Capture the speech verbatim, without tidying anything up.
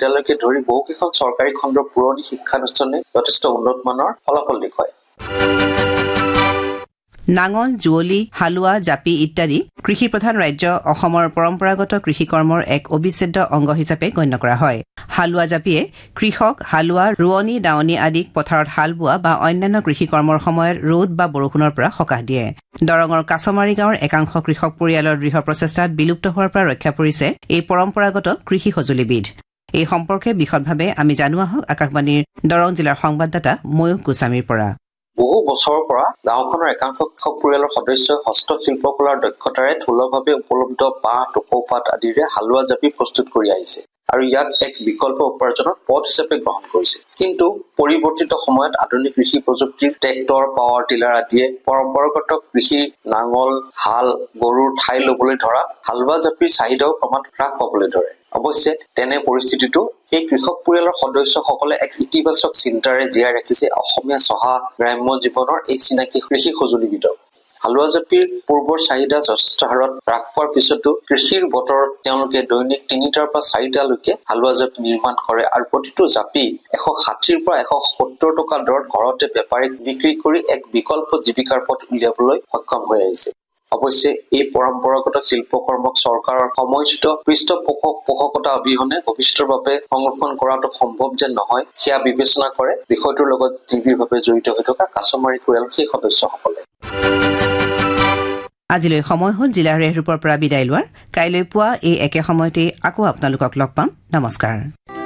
বিদ্যালয়কে ধৰি বহুকেইখন চৰকাৰী খণ্ডৰ পুৰণি শিক্ষানুষ্ঠানে যথেষ্ট উন্নত মানৰ ফলাফল দেখুৱায়। নাঙল, জুৱলি, হালোৱা, জাপি ইত্যাদি কৃষি প্ৰধান ৰাজ্য অসমৰ পৰম্পৰাগত কৃষি কৰ্মৰ এক অবিচ্ছেদ্য অংগ হিচাপে গণ্য কৰা হয়। হালোৱা জাপিয়ে কৃষক, হালোৱা, ৰোৱনী, দাৱনী আদিক পথাৰত হাল বোৱা বা অন্যান্য কৃষি কৰ্মৰ সময়ত ৰ'দ বা বৰষুণৰ পৰা সকাহ দিয়ে। দৰঙৰ কাছমাৰী গাঁৱৰ একাংশ কৃষক পৰিয়ালৰ দৃঢ় প্ৰচেষ্টাত বিলুপ্ত হোৱাৰ পৰা ৰক্ষা পৰিছে এই পৰম্পৰাগত কৃষি সঁজুলিবিধ। এই সম্পৰ্কে বিশদভাৱে আমি জানো আহক আকাশবাণীৰ দৰং জিলাৰ সংবাদদাতা ময়ূখ গোস্বামীৰ পৰা। বহু বছৰৰ পৰা গাঁওখনৰ একাংশ কৃষক পৰিয়ালৰ সদস্যই হস্তশিল্পকলাৰ দক্ষতাৰে থলুৱাভাৱে উপলব্ধ বাঁহ, টকৌপাত আদিৰে হালোৱা জাপি প্ৰস্তুত কৰি আহিছে আৰু ইয়াক এক বিকল্প উপাৰ্জনৰ পথ হিচাপে গ্ৰহণ কৰিছে। কিন্তু পৰিৱৰ্তিত সময়ত আধুনিক কৃষি প্ৰযুক্তিৰ ট্ৰেক্টৰ, পাৱাৰ টিলাৰ আদিয়ে পৰম্পৰাগত কৃষিৰ নাঙল, হাল, গৰুৰ ঠাই ল'বলৈ ধৰা হালোৱা জাপিৰ চাহিদাও ক্ৰমাৎ হ্ৰাস পাবলৈ ধৰে। অৱশ্যে তেনে পৰিস্থিতিটো সেই কৃষক পৰিয়ালৰ সদস্যসকলে এক ইতিবাচক চিন্তাৰে জীয়াই ৰাখিছে অসমীয়া চহা গ্ৰাম্য জীৱনৰ এই চিনাকি কৃষি সঁজুলিবিধক। হালোৱা জাপিৰ পূৰ্বৰ চাহিদা যথেষ্ট হাৰত হ্ৰাস পোৱাৰ পিছতো কৃষিৰ বতৰত তেওঁলোকে দৈনিক তিনিটাৰ পৰা চাৰিটালৈকে হালোৱা জাপি নিৰ্মাণ কৰে আৰু প্ৰতিটো জাপি এশ ষাঠিৰ পৰা এশ সত্তৰ টকা দৰত ঘৰতে বেপাৰীক বিক্ৰী কৰি এক বিকল্প জীৱিকাৰ পথ উলিয়াবলৈ সক্ষম হৈ আহিছে। অৱশ্যে এই পৰম্পৰাগত শিল্পকৰ্মক চৰকাৰৰ সময়োচিত পৃষ্ঠপোষকতা অবিহনে ভৱিষ্যতৰ বাবে সংৰক্ষণ কৰাটো সম্ভৱ যেন নহয়, সেয়া বিবেচনা কৰে বিষয়টোৰ লগত নিবিড়ভাৱে জড়িত হৈ থকা কাছমাৰী পৰিয়ালৰ সেই সদস্যসকলে। আজিলৈ সময় হ'ল জিলাৰ ৰেহৰূপৰ পৰা বিদায় লোৱাৰ। কাইলৈ পুৱা এই একে সময়তে আকৌ আপোনালোকক লগ পাম। নমস্কাৰ।